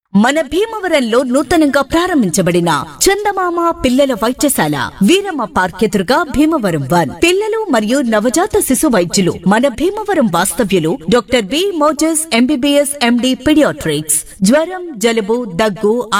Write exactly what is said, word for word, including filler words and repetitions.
మన భీమవరంలో నూతనంగా ప్రారంభించబడిన చందమామ పిల్లల వైద్యశాల వీరమ్మ పార్క్ ఎదురుగా భీమవరం వన్ పిల్లలు మరియు నవజాత శిశు వైద్యులు మన భీమవరం వాస్తవ్యులు doctor B Moses MBBS MD paediatrics జ్వరం జలుబు దగ్గు